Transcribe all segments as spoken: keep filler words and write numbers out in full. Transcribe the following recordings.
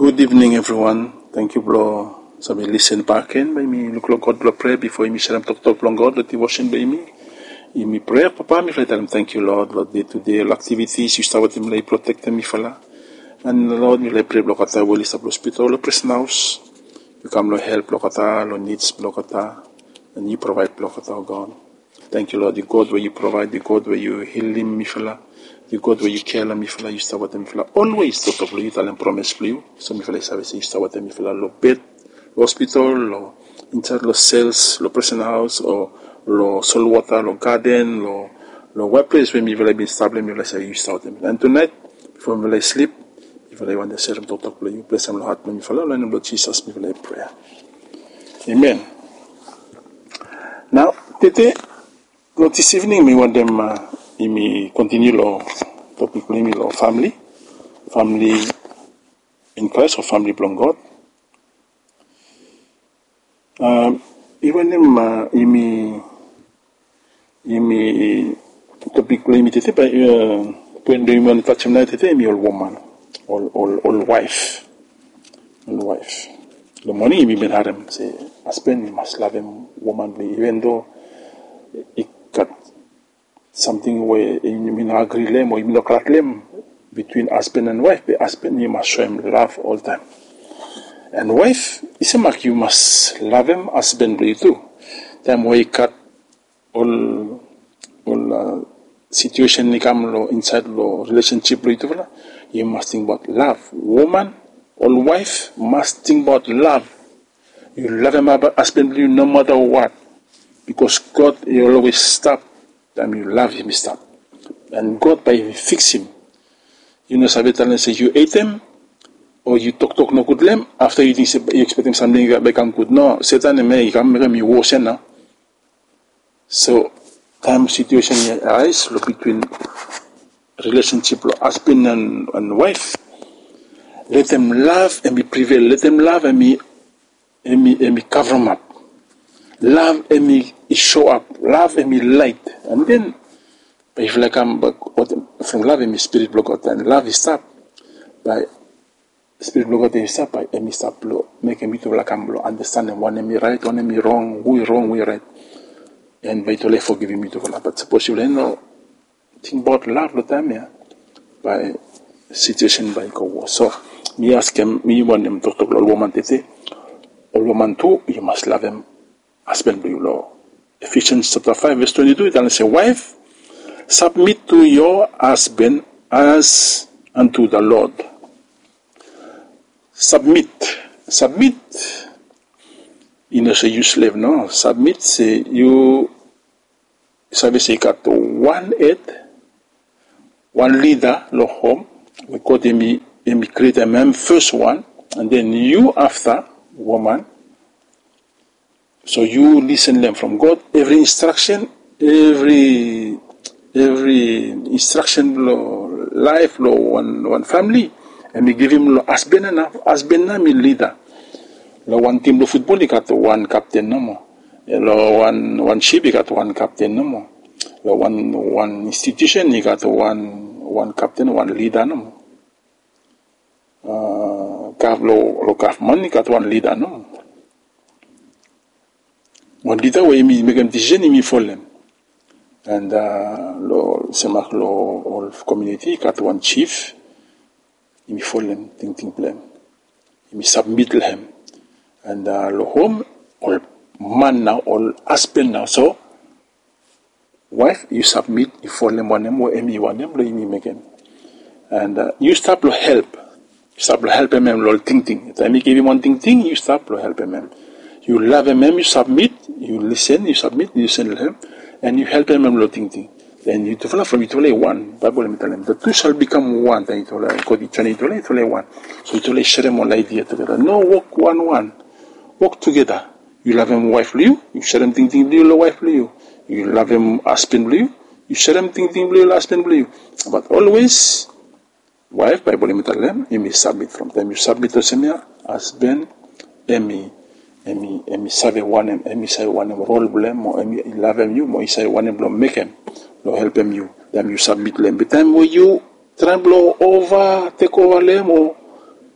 Good evening, everyone. Thank you, bro. Sabi listen back in by me look look God blo pray before me share talk talk long God let the washing by me. In me prayer, Papa, me tell him thank you, Lord, Lord, day to day activities you start with him lay protect me fala. And Lord, me lay pray block at will is a hospital, lo prison house. You come lo help block at lo needs block at and you provide block at God. Thank you, Lord, the God where you provide, the God where you heal him, me fala. The God where you care me fala, you start with him fala. Always talk of you, tell him promise for you. So me fala service you start with him fala lo bed, lo hospital, lo inside lo cells, lo prison house, or lo soul water, lo garden, lo lo workplace where me fala been stable, me fala say you start with him. And tonight, before me fala sleep, me fala want to share him talk talk for you. Bless him lo heart me fala, lo in Lord Jesus me fala prayer. Amen. Now, today, this evening, me want them, uh, me continue lo topic me lo family, family in Christ or family from God. Um, even them, uh, me, me topic me today, but uh, when they want to touch him today, me all woman, all all all wife, all wife. The money me been harem say husband you must love him womanly even though it got something where you mean agree lem or you know crack lem between husband and wife, but husband you must show him love all the time. And wife, it's a mark you must love him husband too. Time where you cut all all uh, situation come inside the relationship you must think about love. Woman all wife must think about love. You love him husband no matter what. Because God will always stop. Time you love him, stop. And God by fix him. You know, Sabbath say you ate him, or you talk talk no good lem. After you think you expect him something that become good. No, Satan may he can make me worse now. So, time situation arise look between relationship husband and, and wife. Let them love and be prevail. Let them love and me and me and me cover them up. Love and me show up. Love and me light. And then if like I'm back from love and me spirit block out and love is stop by spirit block out and stop by and me stop blow make me to like I'm blow understand them one and me right, one and me wrong, we wrong, we right. And by to let forgiving me to love. But suppose you know think about love the time yeah by situation by go so me ask him, me want them to talk to all woman tete. All woman too, you must love him. Husband, you law. Ephesians chapter five, verse twenty-two, it says, wife, submit to your husband as unto the Lord. Submit. Submit. You know, say you slave, no? Submit, say you, sabi say, got one head, one leader, lo home, we call them He create a man first one, and then you after woman. So you listen them from God. Every instruction, every every instruction, lo, life, lo, one one family, and we give him lo husband and husband na me leader. Lo one team lo football, he got one captain no more. Lo one one ship, he got one captain no more. Lo one one institution, he got one one captain, one leader no more. Uh, lo lo money got one leader no. One leader way me make them decision me follow them, and uh, lo semak lo all community got one chief. Me follow them, think think plan. Me submit him, and uh, lo home all man now all husband now so. Wife you submit you follow them one them or me one them lo me make them, and uh, you stop lo help. Stop help him, lol, ting ting. Time you give him one ting ting, you stop help him. You love him, you submit, you listen, you submit, you listen to him, and you help him, lol, ting ting. Then you develop from it only one. Bible me tell him the two shall become one. Then it only God it only it only one. So it only share them one idea together. No walk one one, walk together. You love him, wife you. You share him ting ting, you wife you. You love him, husband you. You share him ting ting, you husband you. But always. Wife, Bible me tell them, you may submit from them. You submit to Semia, husband, emi, emi, emi save one him, emi say one him role blame, or emi love him you, or say one him blow make him, blow help him you. Then you submit them. But time where you try blow over, take over them, or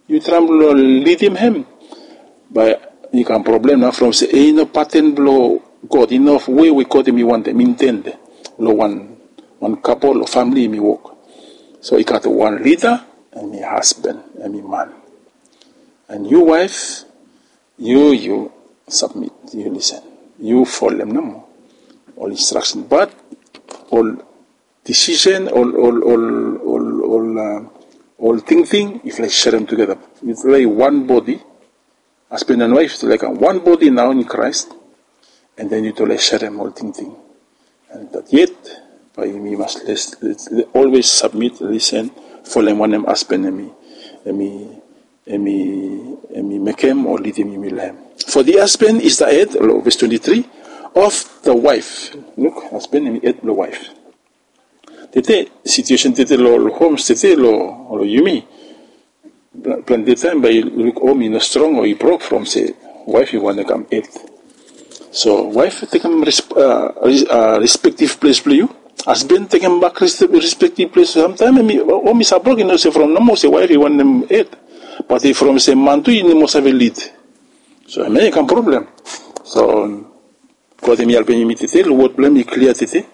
you try to lead him him. But you can problem now from say, eh, no pattern blow God, enough way we call him, you want them intend. Lo one, one couple or family, me work. So you got one leader, and me husband, and me man. And you wife, you, you submit, you listen. You follow them no more. All instruction, but all decision, all, all, all, all, all, uh, all thinking, if like share them together. It's like one body, husband and wife, it's like one body now in Christ, and then you to like share them all thinking. And that yet, by me must let's, let's, let's always submit, listen, follow one them husband and me, and me, and me, and me make him or lead him in him. For the husband is the head, verse twenty-three, of the wife. Look, husband and head the wife. Tete situation tete lo homes tete lo lo yumi. Plan the time by look home in a strong or you broke from say wife you want to come head. So wife take him resp- uh, uh, respective place for you. Husband take him back respective place. Sometimes me oh me sa broke you know say from no more say wife you want them head. But if from say man to you must have a lead. So I make a problem. So quand il y a le pays tete, le word blame est clear tete.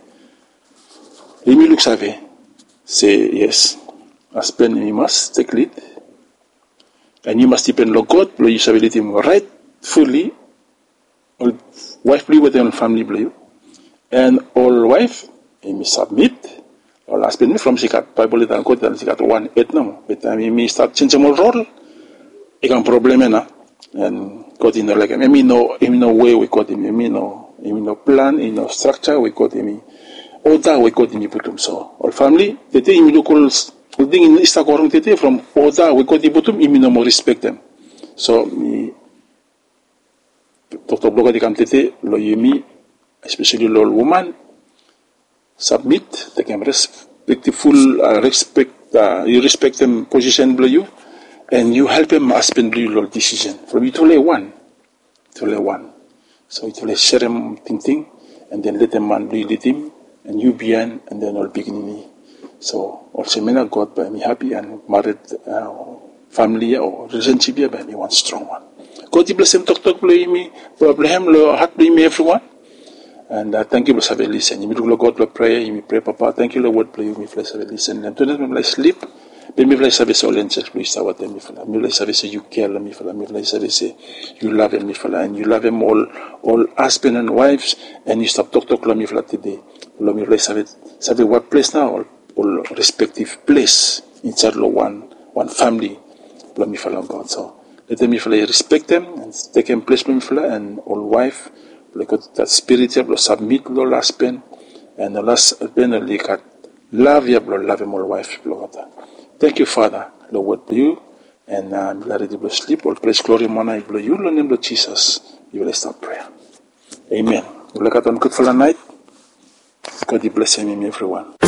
Il me look savait. Say yes. Husband you must take lead. And you must depend on God, you shall lead him rightfully. All wife play with them family play. And all wife, he must submit. All husband me from she got Bible and God and she got one eight now. But I mean me start changing more role. He can problem na. And God in no like him. Me no him no way we got him. Me no him no plan, him no structure we got him. All that we got him put him so. All family, they take him local the thing in East Akorong tete from all that we got him put him. Him no more respect them. So me Doctor Bloga di kam tete lo yumi, especially lo woman submit, take him respectful uh, respect. Uh, you respect them position below you. And you help him husband do your decision. From you to lay one. To lay one. So you to lay share him thinking, and then let him man lead him, and you behind, and then all beginning. So also men of God by me happy and married uh, family or relationship by me one strong one. God bless him, talk talk play me, Abraham lo heart play me everyone. And uh, thank you for having listen. You me do God lo pray, you me pray Papa, thank you Lord word play you me flesh have listen. And to them like sleep. Ben mi vlej sabe se o lenches plus sawat mi fala. Mi vlej sabe se you care mi fala. Mi vlej sabe se you love him mi fala. And you love him all, all husband and wives. And you stop talk talk lo mi fala today. Lo mi vlej sabe sabe what place now all, all respective place inside lo one one family. Lo mi fala God. So let them mi fala respect them and take him place lo mi fala and all wife. Like that spiritual lo submit lo husband and the last husband like that love ya lo love him all wife lo kata. Thank you, Father, Lord, word for you, and I'm glad to sleep. All praise, glory, and honor, for you, in the name of Jesus. You will start prayer. Amen. Good night. God bless you, everyone.